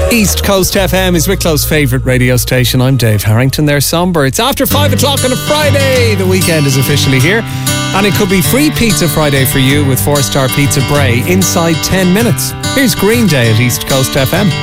East Coast FM is Wicklow's favourite radio station. I'm Dave Harrington. They're somber. It's after 5 o'clock on a Friday. The weekend is officially here. And it could be free Pizza Friday for you with 4-star Pizza Bray inside 10 minutes. Here's Green Day at East Coast FM.